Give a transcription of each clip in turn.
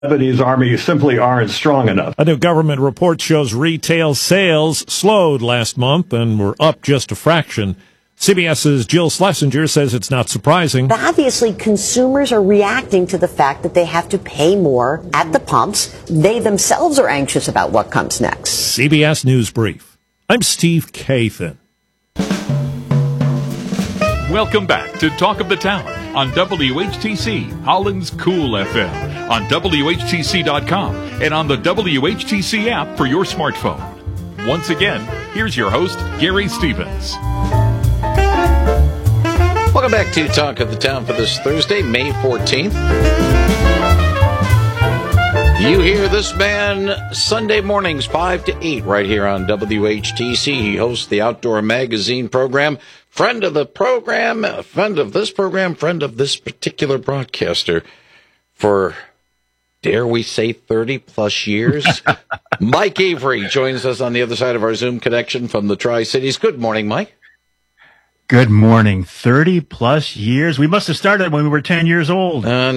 Lebanese army simply aren't strong enough. A new government report shows retail sales slowed last month and were up just a fraction. CBS's Jill Schlesinger says it's not surprising. But obviously, consumers are reacting to the fact that they have to pay more at the pumps. They themselves are anxious about what comes next. CBS News Brief. I'm Steve Kathan. Welcome back to Talk of the Town on WHTC, Holland's Cool FM, on WHTC.com, and on the WHTC app for your smartphone. Once again, here's your host, Gary Stevens. Welcome back to Talk of the Town for this Thursday, May 14th. You hear this man Sunday mornings, 5 to 8, right here on WHTC. He hosts the Outdoor Magazine program. Friend of the program, friend of this program, friend of this particular broadcaster for, dare we say, 30-plus years. Mike Avery joins us on the other side of our Zoom connection from the Tri-Cities. Good morning, Mike. Good morning. 30-plus years? We must have started when we were 10 years old. No.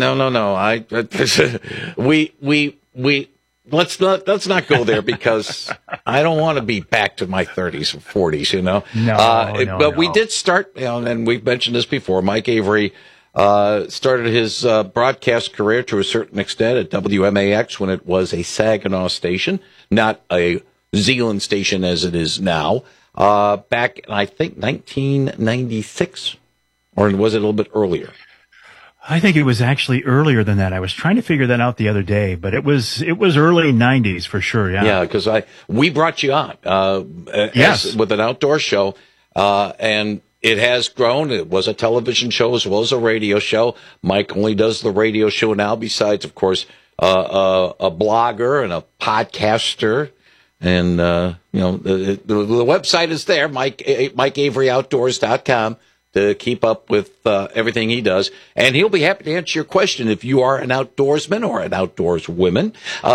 Let's not go there because I don't want to be back to my 30s and 40s, you know. No. We did start, and we've mentioned this before. Mike Avery started his broadcast career to a certain extent at WMAX when it was a Saginaw station, not a Zeeland station as it is now. Back in, I think, 1996, or was it a little bit earlier? I think it was actually earlier than that. I was trying to figure that out the other day, but it was early 90s for sure. Yeah, because we brought you on yes, with an outdoor show, and it has grown. It was a television show as well as a radio show. Mike only does the radio show now, besides, of course, a blogger and a podcaster. And the website is there, MikeAveryOutdoors.com. to keep up with everything he does. And he'll be happy to answer your question if you are an outdoorsman or an outdoorswoman.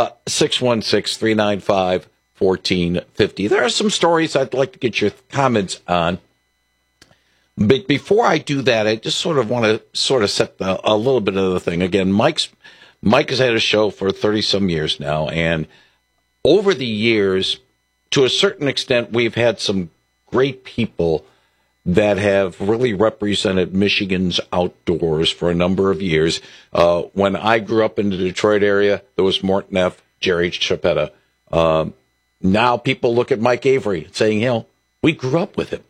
616-395-1450. There are some stories I'd like to get your comments on. But before I do that, I just sort of want to set a little bit of the thing. Again, Mike has had a show for 30-some years now. And over the years, to a certain extent, we've had some great people that have really represented Michigan's outdoors for a number of years. When I grew up in the Detroit area, there was Mort Neff, Jerry Chapetta. Now people look at Mike Avery saying, we grew up with him.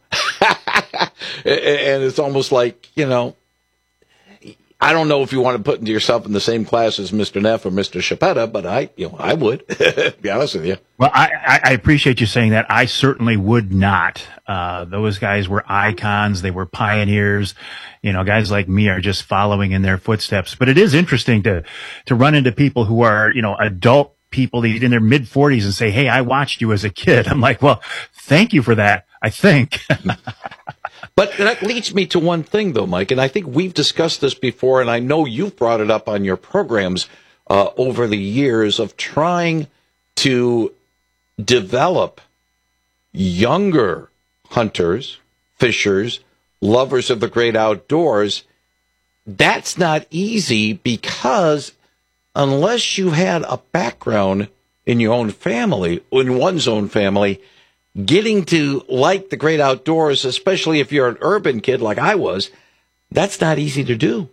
And it's almost like, I don't know if you want to put yourself in the same class as Mr. Neff or Mr. Chapetta, but I would, be honest with you. Well, I appreciate you saying that. I certainly would not. Those guys were icons. They were pioneers. Guys like me are just following in their footsteps. But it is interesting to run into people who are, adult people in their mid-40s and say, hey, I watched you as a kid. I'm like, well, thank you for that, I think. But that leads me to one thing, though, Mike, and I think we've discussed this before, and I know you've brought it up on your programs over the years of trying to develop younger hunters, fishers, lovers of the great outdoors. That's not easy because unless you had a background in your own family, in one's own family, getting to like the great outdoors, especially if you're an urban kid like I was, that's not easy to do.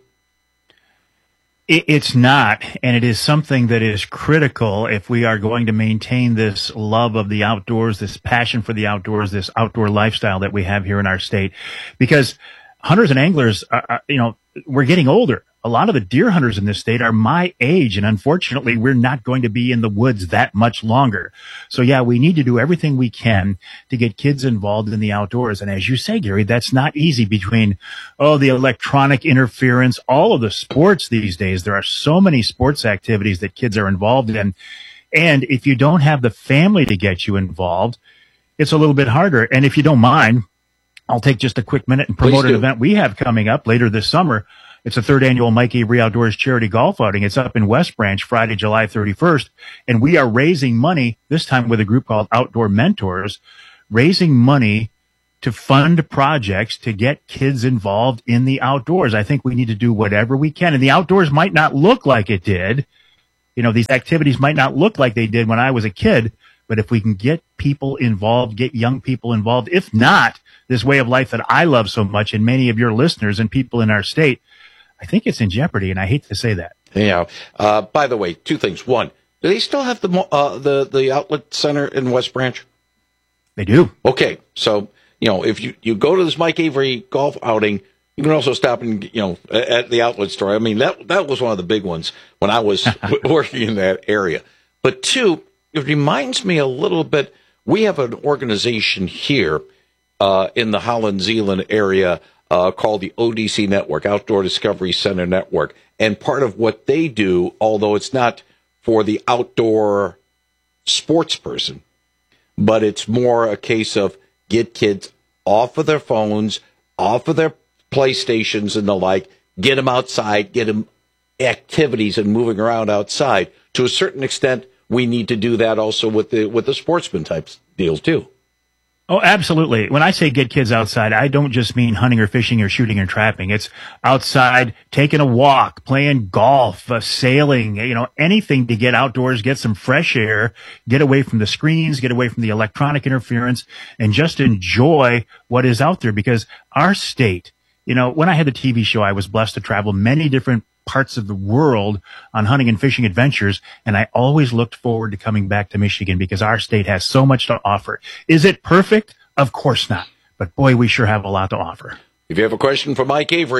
It's not, and it is something that is critical if we are going to maintain this love of the outdoors, this passion for the outdoors, this outdoor lifestyle that we have here in our state. Because hunters and anglers, we're getting older. A lot of the deer hunters in this state are my age, and unfortunately, we're not going to be in the woods that much longer. So, yeah, we need to do everything we can to get kids involved in the outdoors. And as you say, Gary, that's not easy between, the electronic interference, all of the sports these days. There are so many sports activities that kids are involved in. And if you don't have the family to get you involved, it's a little bit harder. And if you don't mind, I'll take just a quick minute and promote an event we have coming up later this summer. It's the third annual Mike Avery Outdoors Charity Golf Outing. It's up in West Branch, Friday, July 31st. And we are raising money, this time with a group called Outdoor Mentors, raising money to fund projects to get kids involved in the outdoors. I think we need to do whatever we can. And the outdoors might not look like it did these activities might not look like they did when I was a kid, but if we can get people involved, get young people involved, if not this way of life that I love so much and many of your listeners and people in our state, I think it's in jeopardy, and I hate to say that. Yeah. By the way, two things. One, do they still have the outlet center in West Branch? They do. Okay. So, if you go to this Mike Avery golf outing, you can also stop and, at the outlet store. I mean, that was one of the big ones when I was working in that area. But two, it reminds me a little bit, we have an organization here in the Holland-Zeeland area called the ODC Network, Outdoor Discovery Center Network. And part of what they do, although it's not for the outdoor sports person, but it's more a case of get kids off of their phones, off of their PlayStations and the like, get them outside, get them activities and moving around outside. To a certain extent, we need to do that also with the sportsman type deals too. Oh, absolutely. When I say get kids outside, I don't just mean hunting or fishing or shooting or trapping. It's outside, taking a walk, playing golf, sailing, anything to get outdoors, get some fresh air, get away from the screens, get away from the electronic interference, and just enjoy what is out there. Because our state, when I had the TV show, I was blessed to travel many different parts of the world on hunting and fishing adventures, and I always looked forward to coming back to Michigan because our state has so much to offer. Is it perfect? Of course not. But boy, we sure have a lot to offer. If you have a question for Mike Avery,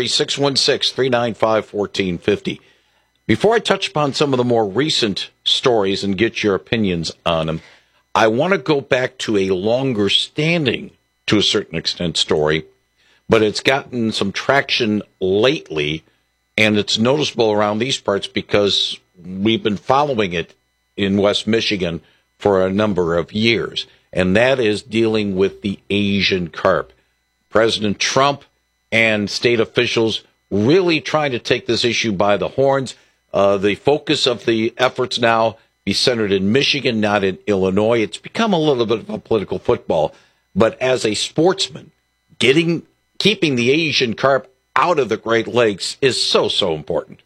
616-395-1450. Before I touch upon some of the more recent stories and get your opinions on them, I want to go back to a longer standing, to a certain extent, story, but it's gotten some traction lately. And it's noticeable around these parts because we've been following it in West Michigan for a number of years. And that is dealing with the Asian carp. President Trump and state officials really trying to take this issue by the horns. The focus of the efforts now be centered in Michigan, not in Illinois. It's become a little bit of a political football. But as a sportsman, keeping the Asian carp out of the Great Lakes is so important.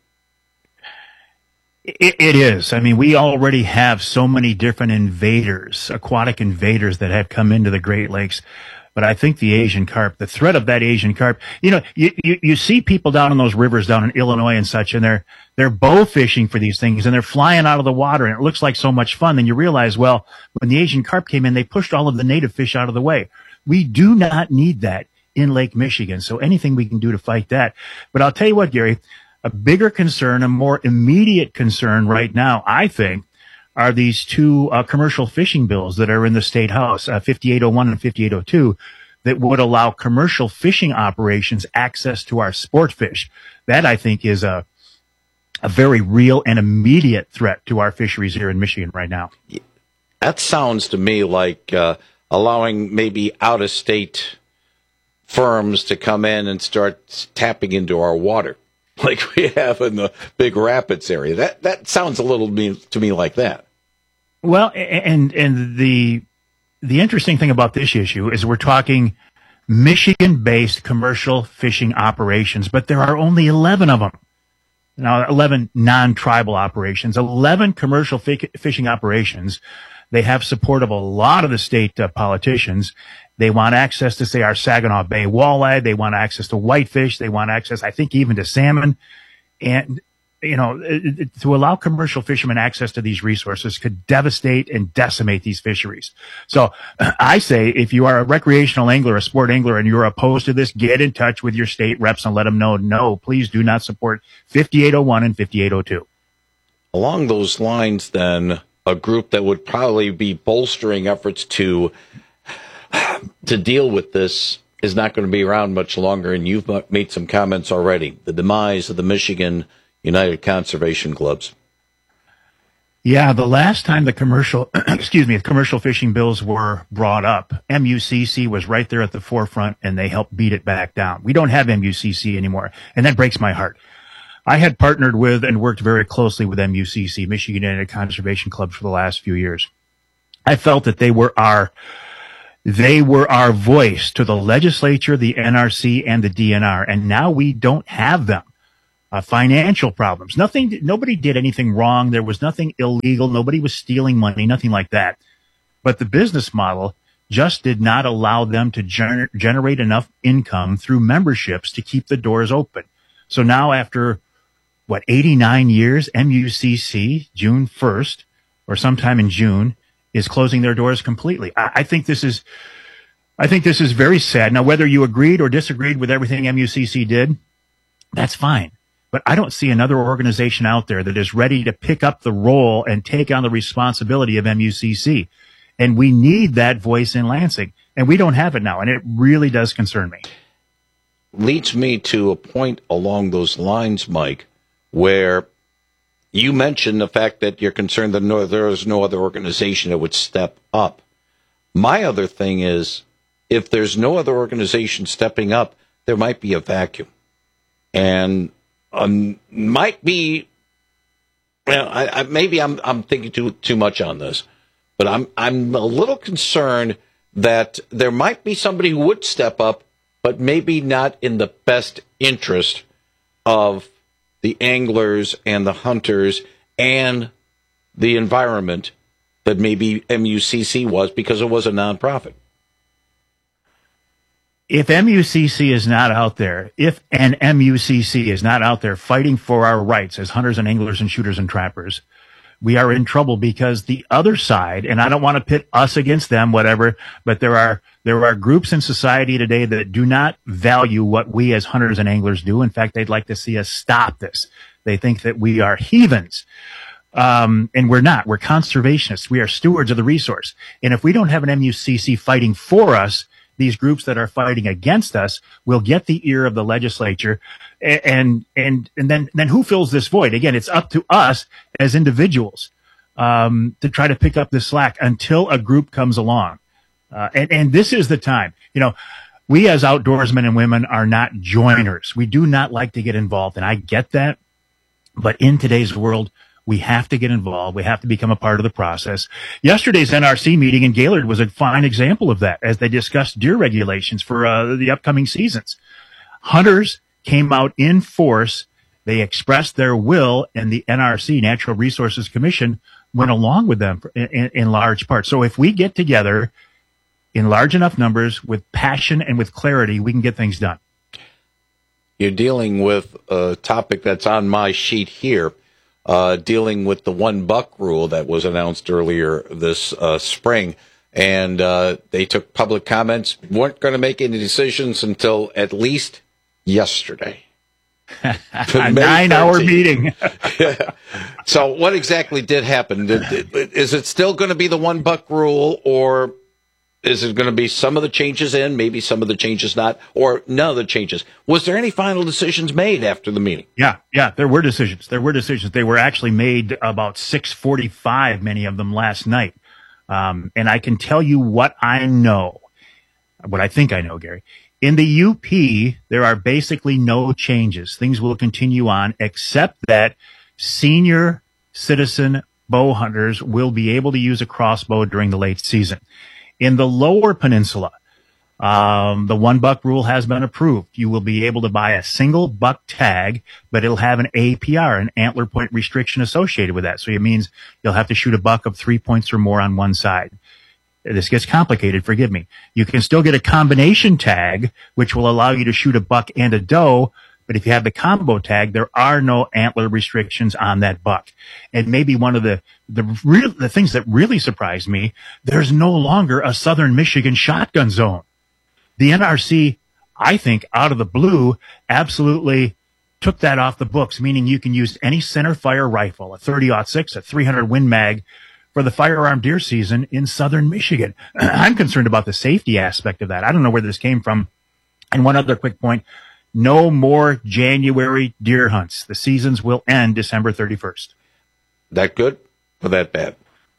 It is. I mean, we already have so many different invaders, aquatic invaders that have come into the Great Lakes. But I think the Asian carp, the threat of that Asian carp, you see people down in those rivers down in Illinois and such, and they're bow fishing for these things, and they're flying out of the water, and it looks like so much fun. Then you realize, well, when the Asian carp came in, they pushed all of the native fish out of the way. We do not need that in Lake Michigan. So anything we can do to fight that. But I'll tell you what, Gary, a bigger concern, a more immediate concern right now, I think, are these two commercial fishing bills that are in the State House, 5801 and 5802, that would allow commercial fishing operations access to our sport fish. That, I think, is a very real and immediate threat to our fisheries here in Michigan right now. That sounds to me like allowing maybe out-of-state firms to come in and start tapping into our water like we have in the Big Rapids area. That sounds a little to me like that. Well, and the interesting thing about this issue is we're talking Michigan-based commercial fishing operations, but there are only 11 of them. Now, 11 non-tribal operations, 11 commercial fishing operations. They have support of a lot of the state politicians. They want access to, say, our Saginaw Bay walleye. They want access to whitefish. They want access, I think, even to salmon. And, to allow commercial fishermen access to these resources could devastate and decimate these fisheries. So I say, if you are a recreational angler, a sport angler, and you're opposed to this, get in touch with your state reps and let them know, no, please do not support 5801 and 5802. Along those lines, then, a group that would probably be bolstering efforts to deal with this is not going to be around much longer, and you've made some comments already. The demise of the Michigan United Conservation Clubs. Yeah, the last time the commercial fishing bills were brought up, MUCC was right there at the forefront, and they helped beat it back down. We don't have MUCC anymore, and that breaks my heart. I had partnered with and worked very closely with MUCC, Michigan United Conservation Club, for the last few years. I felt that they were our voice to the legislature, the NRC, and the DNR, and now we don't have them. financial problems. Nobody did anything wrong. There was nothing illegal. Nobody was stealing money, nothing like that. But the business model just did not allow them to generate enough income through memberships to keep the doors open. So now after, 89 years, MUCC, June 1st, or sometime in June, is closing their doors completely. I think this is very sad. Now, whether you agreed or disagreed with everything MUCC did, that's fine. But I don't see another organization out there that is ready to pick up the role and take on the responsibility of MUCC. And we need that voice in Lansing. And we don't have it now. And it really does concern me. Leads me to a point along those lines, Mike, where you mentioned the fact that you're concerned that there is no other organization that would step up. My other thing is, if there's no other organization stepping up, there might be a vacuum. And might be, well, maybe I'm thinking too much on this, but I'm a little concerned that there might be somebody who would step up, but maybe not in the best interest of the anglers and the hunters and the environment that maybe MUCC was, because it was a nonprofit. If MUCC is not out there, if an MUCC is not out there fighting for our rights as hunters and anglers and shooters and trappers, we are in trouble, because the other side, and I don't want to pit us against them, whatever, but there are groups in society today that do not value what we as hunters and anglers do. In fact, they'd like to see us stop this. They think that we are heathens. And we're not. We're conservationists. We are stewards of the resource. And if we don't have an MUCC fighting for us, these groups that are fighting against us will get the ear of the legislature. And then who fills this void? Again, it's up to us as individuals, to try to pick up the slack until a group comes along. And this is the time. We as outdoorsmen and women are not joiners. We do not like to get involved, and I get that. But in today's world, we have to get involved. We have to become a part of the process. Yesterday's NRC meeting in Gaylord was a fine example of that, as they discussed deer regulations for the upcoming seasons. Hunters came out in force. They expressed their will, and the NRC, Natural Resources Commission, went along with them in large part. So if we get together in large enough numbers with passion and with clarity, we can get things done. You're dealing with a topic that's on my sheet here, dealing with the $1 rule that was announced earlier this spring. And they took public comments, weren't going to make any decisions until at least yesterday. A 9-hour meeting. So what exactly did happen? Is it still going to be the $1 rule, or is it going to be some of the changes in, maybe some of the changes not, or none of the changes? Was there any final decisions made after the meeting? Yeah, there were decisions. They were actually made about 6:45, many of them last night. And I can tell you what I think I know, Gary. In the UP, there are basically no changes. Things will continue on, except that senior citizen bow hunters will be able to use a crossbow during the late season. In the lower peninsula, the $1 rule has been approved. You will be able to buy a single buck tag, but it'll have an APR, an antler point restriction associated with that. So it means you'll have to shoot a buck of 3 points or more on one side. This gets complicated, forgive me. You can still get a combination tag, which will allow you to shoot a buck and a doe, but if you have the combo tag, there are no antler restrictions on that buck. And maybe one of the things that really surprised me, there's no longer a Southern Michigan shotgun zone. The NRC, I think, out of the blue, absolutely took that off the books, meaning you can use any center fire rifle, a 30-06, a 300 Win Mag, for the firearm deer season in Southern Michigan. I'm concerned about the safety aspect of that. I don't know where this came from. And one other quick point, no more January deer hunts. The seasons will end December 31st. That good or that bad?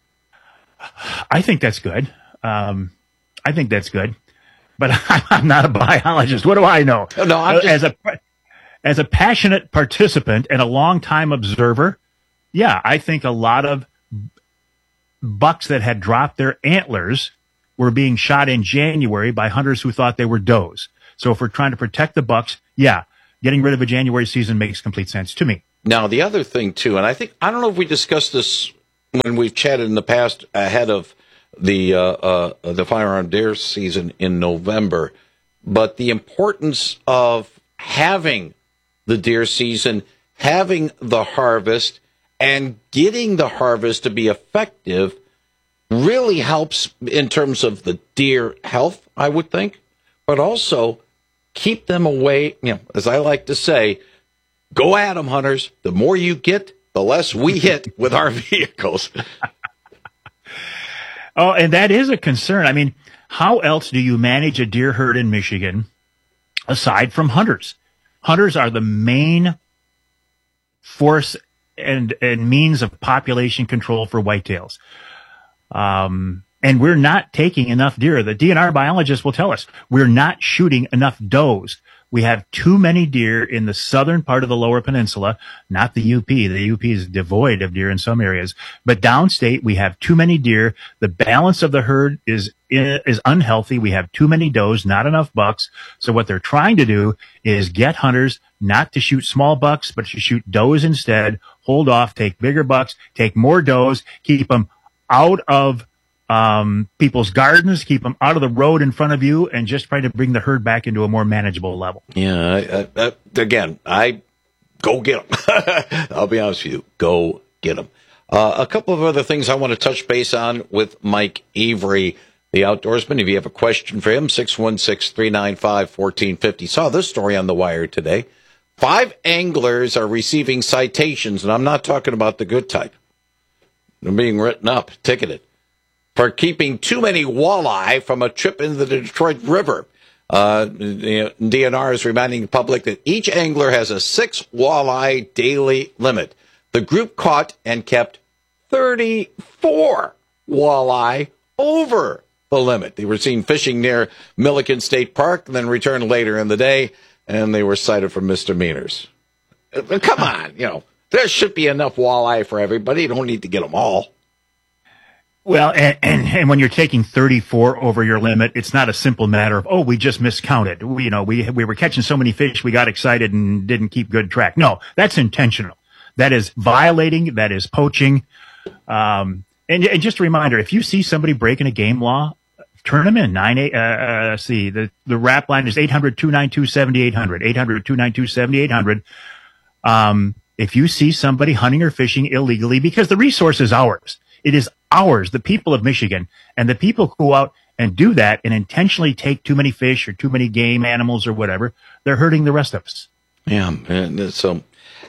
I think that's good. But I'm not a biologist. What do I know? No, as a passionate participant and a longtime observer, yeah, I think a lot of bucks that had dropped their antlers were being shot in January by hunters who thought they were does. So if we're trying to protect the bucks, yeah, getting rid of a January season makes complete sense to me. Now, the other thing, too, and I don't know if we discussed this when we've chatted in the past ahead of the firearm deer season in November, but the importance of having the deer season, having the harvest, and getting the harvest to be effective really helps in terms of the deer health, I would think, but also keep them away, as I like to say, go at them, hunters. The more you get, the less we hit with our vehicles. Oh, and that is a concern. I mean, how else do you manage a deer herd in Michigan aside from hunters? Hunters are the main force and means of population control for whitetails. And we're not taking enough deer. The DNR biologists will tell us we're not shooting enough does. We have too many deer in the southern part of the Lower Peninsula, not the UP. The UP is devoid of deer in some areas, but downstate we have too many deer. The balance of the herd is unhealthy. We have too many does, not enough bucks. So what they're trying to do is get hunters not to shoot small bucks, but to shoot does instead. Hold off, take bigger bucks, take more does, keep them out of people's gardens, keep them out of the road in front of you, and just try to bring the herd back into a more manageable level. Yeah, again, I go get them. I'll be honest with you, go get them. A couple of other things I want to touch base on with Mike Avery, the outdoorsman. If you have a question for him, 616-395-1450. Saw this story on The Wire today. 5 anglers are receiving citations, and I'm not talking about the good type. They're being written up, ticketed, for keeping too many walleye from a trip into the Detroit River. DNR is reminding the public that each angler has a 6 walleye daily limit. The group caught and kept 34 walleye over the limit. They were seen fishing near Milliken State Park and then returned later in the day, and they were cited for misdemeanors. Come on, there should be enough walleye for everybody. You don't need to get them all. Well, and when you're taking 34 over your limit, it's not a simple matter of, we just miscounted. We were catching so many fish, we got excited and didn't keep good track. No, that's intentional. That is violating. That is poaching. And just a reminder, if you see somebody breaking a game law, turn them in. The rap line is 800-292-7800, 800-292-7800. If you see somebody hunting or fishing illegally, because the resource is ours. It is ours, the people of Michigan, and the people who go out and do that and intentionally take too many fish or too many game animals or whatever, they're hurting the rest of us. Yeah. So,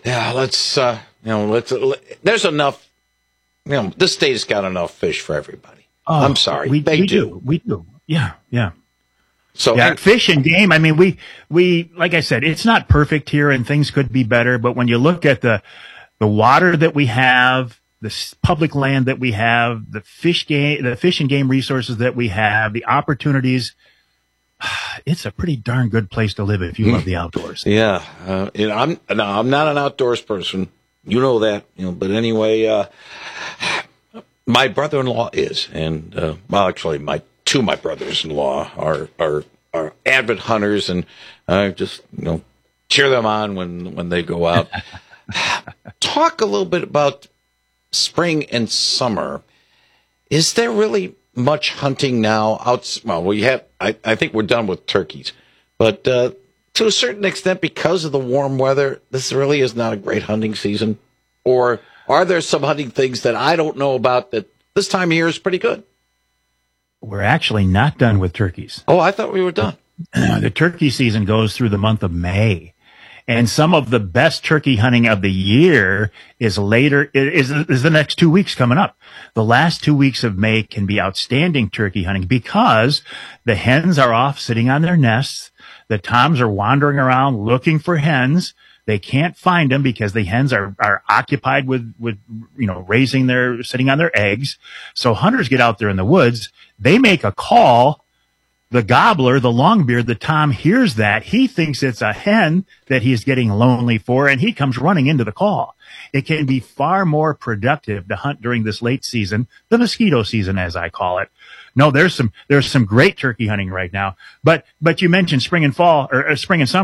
there's enough, this state's got enough fish for everybody. I'm sorry. We do. Yeah. So, fish and game. I mean, we, like I said, it's not perfect here and things could be better, but when you look at the water that we have, the public land that we have, the fish and game resources that we have, the opportunities, it's a pretty darn good place to live if you love the outdoors. Yeah. I'm not an outdoors person. You know that, but anyway, my brother-in-law is, and, actually my brothers-in-law are avid hunters, and I just, cheer them on when they go out. Talk a little bit about spring and summer. Is there really much hunting now? I think we're done with turkeys, but to a certain extent, because of the warm weather, this really is not a great hunting season. Or are there some hunting things that I don't know about that this time of year is pretty good? We're actually not done with turkeys. Oh, I thought we were done. The turkey season goes through the month of May. And some of the best turkey hunting of the year is the next 2 weeks coming up. The last 2 weeks of May can be outstanding turkey hunting because the hens are off sitting on their nests. The toms are wandering around looking for hens. They can't find them because the hens are occupied with sitting on their eggs. So hunters get out there in the woods. They make a call. The gobbler, the longbeard, the tom hears that. He thinks it's a hen that he's getting lonely for, and he comes running into the call. It can be far more productive to hunt during this late season, the mosquito season, as I call it. No, there's some great turkey hunting right now. But you mentioned spring and fall or spring and summer.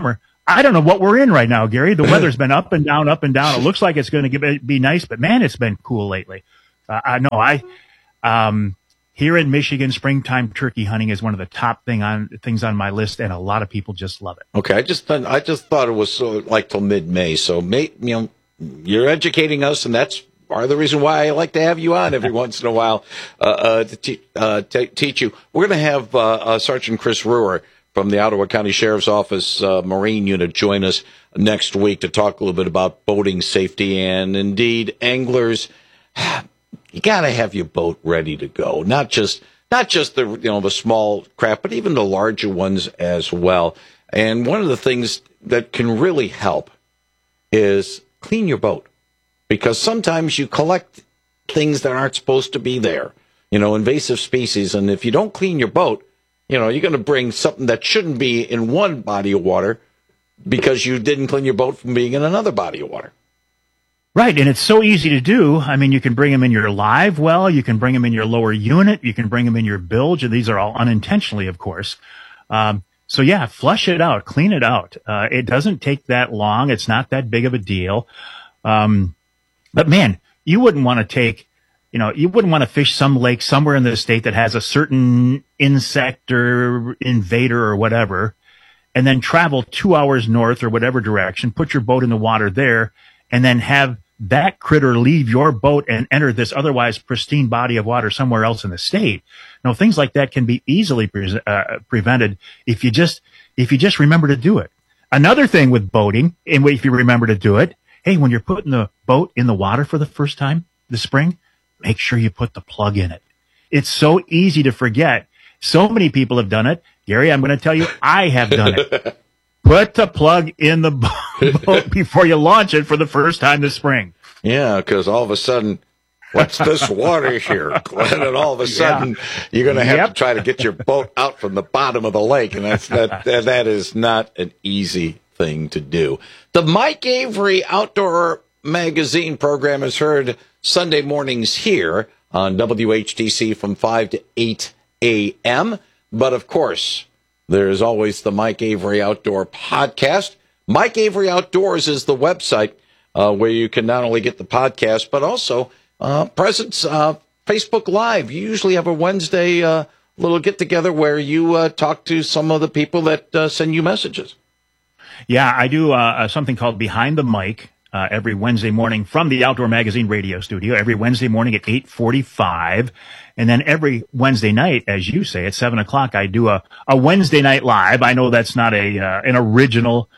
I don't know what we're in right now, Gary. The weather's been up and down, up and down. It looks like it's going to be nice, but man, it's been cool lately. Here in Michigan, springtime turkey hunting is one of the top things on my list, and a lot of people just love it. Okay, I just thought it was like till mid-May. So, you're educating us, and that's part of the reason why I like to have you on every once in a while to teach you. We're going to have Sergeant Chris Ruhr from the Ottawa County Sheriff's Office Marine Unit join us next week to talk a little bit about boating safety. And indeed, anglers, you got to have your boat ready to go. Not just the small craft, but even the larger ones as well. And one of the things that can really help is clean your boat, because sometimes you collect things that aren't supposed to be there, invasive species. And if you don't clean your boat, you're going to bring something that shouldn't be in one body of water because you didn't clean your boat from being in another body of water. Right, and it's so easy to do. I mean, you can bring them in your live well, you can bring them in your lower unit, you can bring them in your bilge, and these are all unintentionally, of course. So yeah, flush it out, clean it out. It doesn't take that long. It's not that big of a deal. But man, you wouldn't want to fish some lake somewhere in the state that has a certain insect or invader or whatever, and then travel 2 hours north or whatever direction, put your boat in the water there, and then have that critter leave your boat and enter this otherwise pristine body of water somewhere else in the state. Things like that can be easily prevented if you just remember to do it. Another thing with boating, and if you remember to do it, hey, when you're putting the boat in the water for the first time this spring, make sure you put the plug in it. It's so easy to forget. So many people have done it. Gary, I'm going to tell you, I have done it. Put the plug in the boat before you launch it for the first time this spring. Yeah, because all of a sudden, what's this water here, Glenn? And all of a sudden, you're going to have to try to get your boat out from the bottom of the lake, and that is not an easy thing to do. The Mike Avery Outdoor Magazine program is heard Sunday mornings here on WHTC from 5 to 8 a.m. But, of course, there's always the Mike Avery Outdoor podcast. Mike Avery Outdoors is the website where you can not only get the podcast, but also presence Facebook Live. You usually have a Wednesday little get-together where you talk to some of the people that send you messages. Yeah, I do something called Behind the Mic every Wednesday morning from the Outdoor Magazine radio studio, every Wednesday morning at 8:45. And then every Wednesday night, as you say, at 7 o'clock, I do a Wednesday night live. I know that's not an original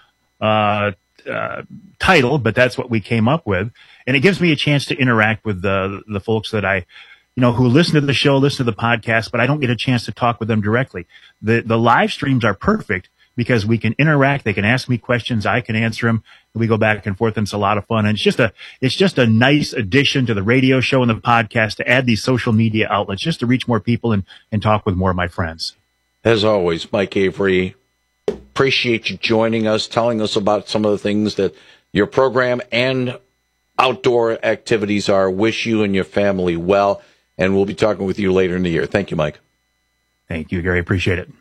title, but that's what we came up with. And it gives me a chance to interact with the folks that who listen to the show, listen to the podcast, but I don't get a chance to talk with them directly. The live streams are perfect because we can interact. They can ask me questions. I can answer them. We go back and forth, and it's a lot of fun. And it's just a nice addition to the radio show and the podcast to add these social media outlets just to reach more people and talk with more of my friends. As always, Mike Avery, appreciate you joining us, telling us about some of the things that your program and outdoor activities are. Wish you and your family well, and we'll be talking with you later in the year. Thank you, Mike. Thank you, Gary. Appreciate it.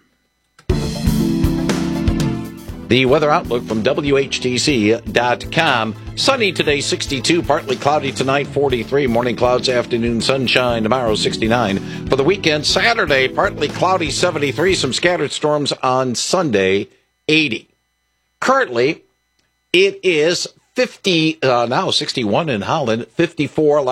The weather outlook from WHTC.com. Sunny today, 62. Partly cloudy tonight, 43. Morning clouds, afternoon sunshine. Tomorrow, 69. For the weekend, Saturday, partly cloudy, 73. Some scattered storms on Sunday, 80. Currently, it is 61 in Holland, 54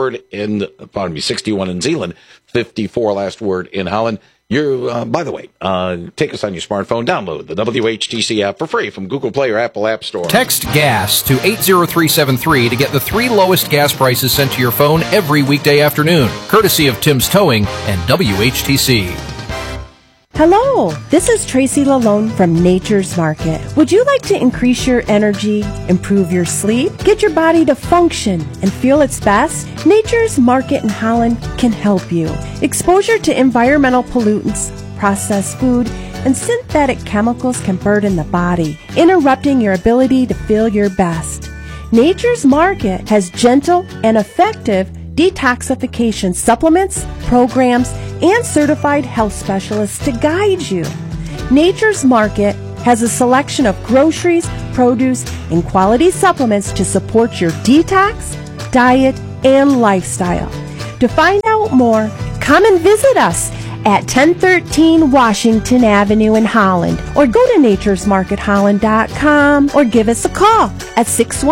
61 in Zeeland, 54 last word in Holland. By the way, take us on your smartphone, download the WHTC app for free from Google Play or Apple App Store. Text GAS to 80373 to get the 3 lowest gas prices sent to your phone every weekday afternoon, courtesy of Tim's Towing and WHTC. Hello, this is Tracy Lalone from Nature's Market. Would you like to increase your energy, improve your sleep, get your body to function and feel its best? Nature's Market in Holland can help you. Exposure to environmental pollutants, processed food, and synthetic chemicals can burden the body, interrupting your ability to feel your best. Nature's Market has gentle and effective detoxification supplements, programs, and certified health specialists to guide you. Nature's Market has a selection of groceries, produce, and quality supplements to support your detox, diet, and lifestyle. To find out more, come and visit us at 1013 Washington Avenue in Holland, or go to naturesmarketholland.com, or give us a call at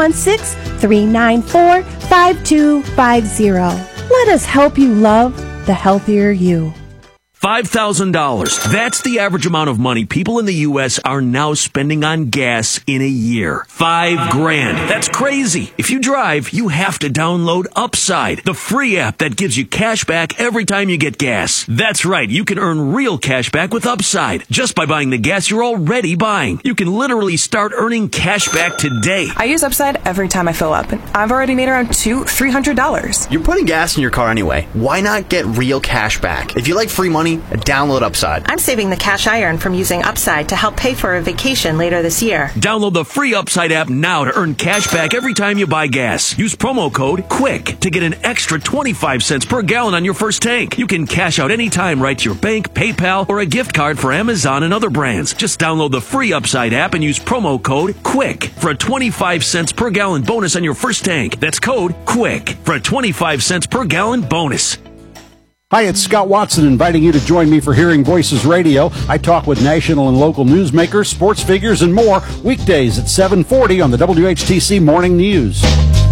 616-394-5250. Let us help you love the healthier you. $5,000. That's the average amount of money people in the U.S. are now spending on gas in a year. $5,000. That's crazy. If you drive, you have to download Upside, the free app that gives you cash back every time you get gas. That's right. You can earn real cash back with Upside just by buying the gas you're already buying. You can literally start earning cash back today. I use Upside every time I fill up, and I've already made around $300. You're putting gas in your car anyway. Why not get real cash back? If you like free money, download Upside. I'm saving the cash I earn from using Upside to help pay for a vacation later this year. Download the free Upside app now to earn cash back every time you buy gas. Use promo code QUICK to get an extra 25 cents per gallon on your first tank. You can cash out anytime right to your bank, PayPal, or a gift card for Amazon and other brands. Just download the free Upside app and use promo code QUICK for a 25 cents per gallon bonus on your first tank. That's code QUICK for a 25 cents per gallon bonus. Hi, it's Scott Watson inviting you to join me for Hearing Voices Radio. I talk with national and local newsmakers, sports figures, and more weekdays at 7:40 on the WHTC Morning News.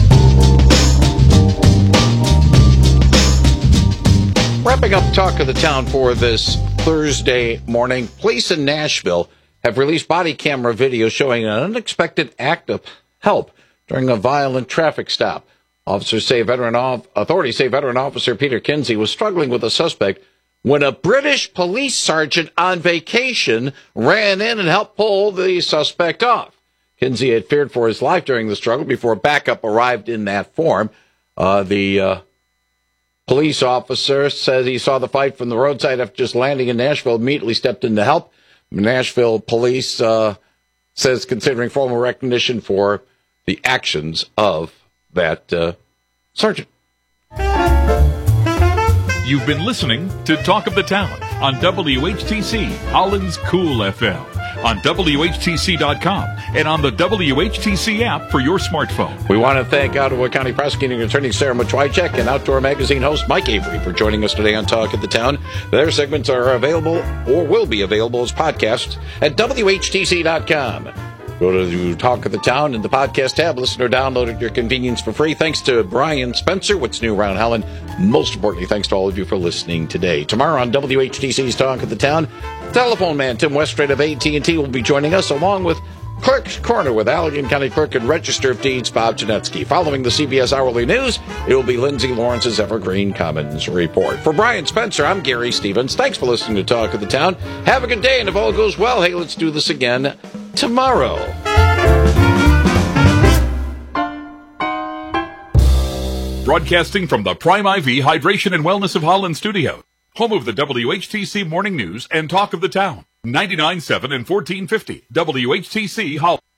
Wrapping up Talk of the Town for this Thursday morning, police in Nashville have released body camera video showing an unexpected act of help during a violent traffic stop. Authorities say veteran officer Peter Kinsey was struggling with a suspect when a British police sergeant on vacation ran in and helped pull the suspect off. Kinsey had feared for his life during the struggle before backup arrived in that form. The police officer says he saw the fight from the roadside after just landing in Nashville, immediately stepped in to help. Nashville police says considering formal recognition for the actions of that sergeant. You've been listening to Talk of the Town on WHTC, Holland's Cool FM, on WHTC.com, and on the WHTC app for your smartphone. We want to thank Ottawa County Prosecuting Attorney Sarah Matwychak and Outdoor Magazine host Mike Avery for joining us today on Talk of the Town. Their segments are available or will be available as podcasts at WHTC.com. Go to Talk of the Town in the podcast tab. Listen or download at your convenience for free. Thanks to Brian Spencer, What's New Around Holland. Most importantly, thanks to all of you for listening today. Tomorrow on WHTC's Talk of the Town, telephone man Tim Westred of AT&T will be joining us, along with Clerk's Corner with Allegan County Clerk and Register of Deeds Bob Janetsky. Following the CBS Hourly News, it will be Lindsay Lawrence's Evergreen Commons Report. For Brian Spencer, I'm Gary Stevens. Thanks for listening to Talk of the Town. Have a good day, and if all goes well, hey, let's do this again tomorrow. Broadcasting from the Prime IV Hydration and Wellness of Holland studio, home of the WHTC Morning News and Talk of the Town, 99.7 and 1450 WHTC Holland.